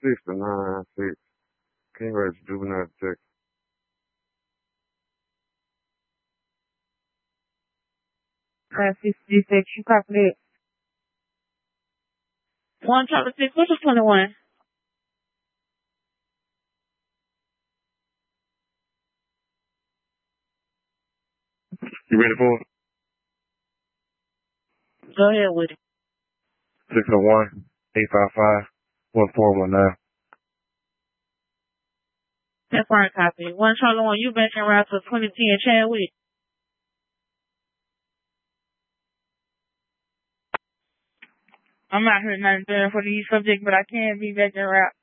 6996. King Race Juvenile Detective. 566, you copy that. 126, what's the 21? You ready for it? Go ahead with it. 601-855-1419. That's fine, copy. 1 Charlie 1, you been around to 2010 Chadwick. I'm not hearing nothing better for these subjects, but I can be back in route.